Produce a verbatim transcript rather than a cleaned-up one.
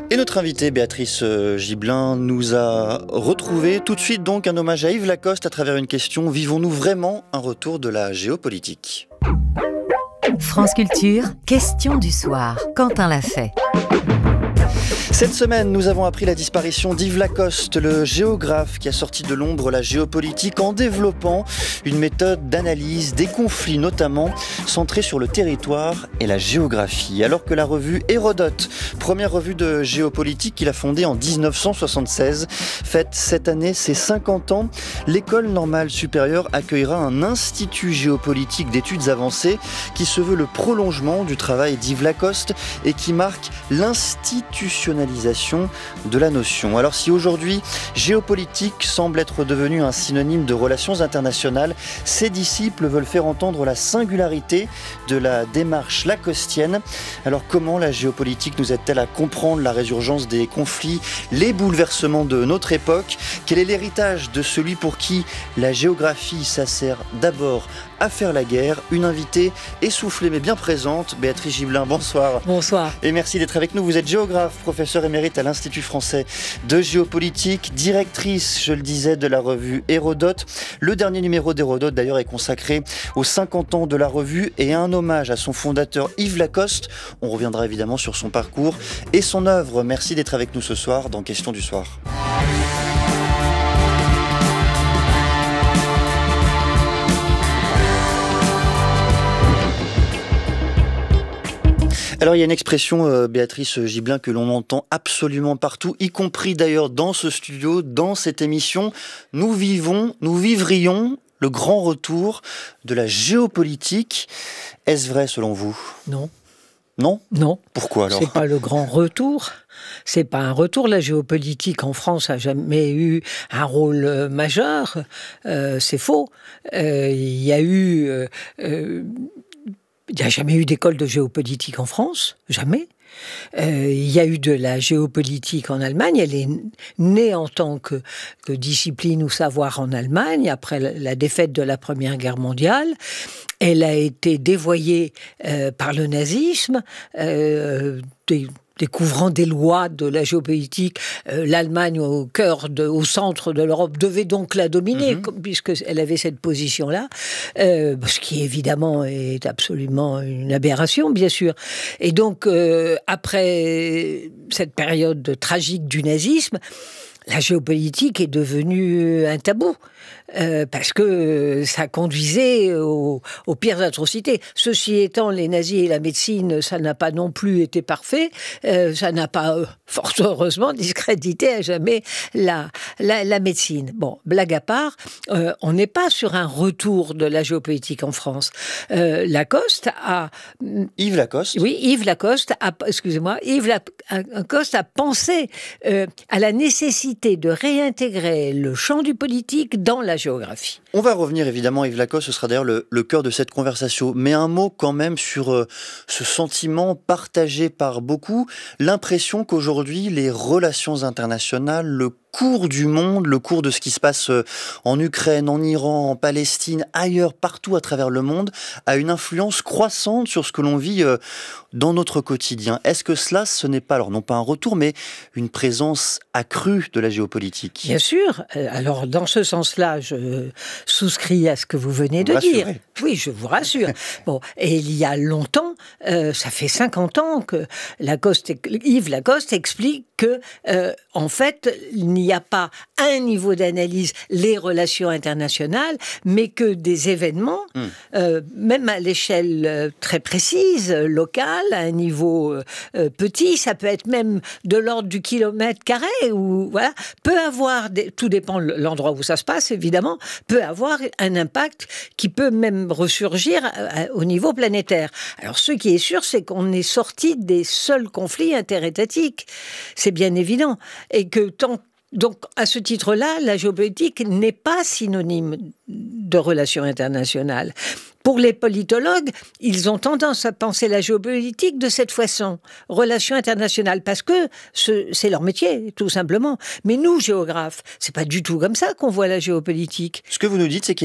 Et notre invitée Béatrice Gibelin nous a retrouvé tout de suite donc un hommage à Yves Lacoste à travers une question: vivons-nous vraiment un retour de la géopolitique? France Culture, question du soir. Quentin l'a fait. Cette semaine, nous avons appris la disparition d'Yves Lacoste, le géographe qui a sorti de l'ombre la géopolitique en développant une méthode d'analyse des conflits, notamment centrée sur le territoire et la géographie. Alors que la revue Hérodote, première revue de géopolitique qu'il a fondée en dix-neuf cent soixante-seize, fête cette année ses cinquante ans, l'École normale supérieure accueillera un institut géopolitique d'études avancées qui se veut le prolongement du travail d'Yves Lacoste et qui marque l'institutionnalisation de la notion. Alors si aujourd'hui, géopolitique semble être devenu un synonyme de relations internationales, ses disciples veulent faire entendre la singularité de la démarche lacostienne. Alors comment la géopolitique nous aide-t-elle à comprendre la résurgence des conflits, les bouleversements de notre époque? Quel est l'héritage de celui pour qui la géographie, ça sert d'abord à faire la guerre? Une invitée essoufflée mais bien présente, Béatrice Gibelin, bonsoir. Bonsoir. Et merci d'être avec nous. Vous êtes géographe, professeur émérite à l'Institut français de géopolitique, directrice, je le disais, de la revue Hérodote. Le dernier numéro d'Hérodote d'ailleurs est consacré aux cinquante ans de la revue et un hommage à son fondateur Yves Lacoste. On reviendra évidemment sur son parcours et son œuvre. Merci d'être avec nous ce soir dans Question du soir. Alors il y a une expression, euh, Béatrice Gibelin, que l'on entend absolument partout, y compris d'ailleurs dans ce studio, dans cette émission. Nous vivons, nous vivrions le grand retour de la géopolitique. Est-ce vrai selon vous? Non. Non? Non. Pourquoi alors? C'est pas le grand retour. C'est pas un retour. La géopolitique en France a jamais eu un rôle euh, majeur. Euh, c'est faux. Euh, Il y a eu... Euh, euh, Il n'y a jamais eu d'école de géopolitique en France, jamais. Euh, il y a eu de la géopolitique en Allemagne, elle est née en tant que, que discipline ou savoir en Allemagne, après la, la défaite de la Première Guerre mondiale. Elle a été dévoyée euh, par le nazisme, euh, des, découvrant des lois de la géopolitique. Euh, L'Allemagne, au cœur, de, au centre de l'Europe, devait donc la dominer, mm-hmm. puisqu'elle avait cette position-là, euh, ce qui évidemment est absolument une aberration, bien sûr. Et donc, euh, après cette période tragique du nazisme, la géopolitique est devenue un tabou. Euh, parce que ça conduisait aux, aux pires atrocités. Ceci étant, les nazis et la médecine, ça n'a pas non plus été parfait. Euh, ça n'a pas, euh, fort heureusement, discrédité à jamais la, la, la médecine. Bon, blague à part, euh, on n'est pas sur un retour de la géopolitique en France. Euh, Lacoste a... Yves Lacoste Oui, Yves Lacoste a... Excusez-moi, Yves Lacoste a pensé euh, à la nécessité de réintégrer le champ du politique dans la géographie. On va revenir évidemment, Yves Lacoste, ce sera d'ailleurs le, le cœur de cette conversation, mais un mot quand même sur euh, ce sentiment partagé par beaucoup, l'impression qu'aujourd'hui les relations internationales, le cours du monde, le cours de ce qui se passe en Ukraine, en Iran, en Palestine, ailleurs, partout à travers le monde, a une influence croissante sur ce que l'on vit euh, dans notre quotidien. Est-ce que cela, ce n'est pas, alors non pas un retour, mais une présence accrue de la géopolitique? Bien sûr. Alors, dans ce sens-là, je souscris à ce que vous venez de dire. Oui, je vous rassure. Bon, et il y a longtemps, euh, ça fait cinquante ans que Lacoste, Yves Lacoste explique que, euh, en fait, il n'y a pas un niveau d'analyse, les relations internationales, mais que des événements, mmh. euh, même à l'échelle euh, très précise, locale, à un niveau euh, petit, ça peut être même de l'ordre du kilomètre carré, ou voilà, peut avoir, des, tout dépend de l'endroit où ça se passe, évidemment, peut avoir un impact qui peut même ressurgir à, à, au niveau planétaire. Alors, ce qui est sûr, c'est qu'on est sorti des seuls conflits interétatiques. C'est bien évident. Et que tant Donc, à ce titre-là, la géopolitique n'est pas synonyme de relations internationales. Pour les politologues, ils ont tendance à penser la géopolitique de cette façon, relations internationales, parce que ce, c'est leur métier, tout simplement. Mais nous, géographes, c'est pas du tout comme ça qu'on voit la géopolitique. Ce que vous nous dites, c'est qu'il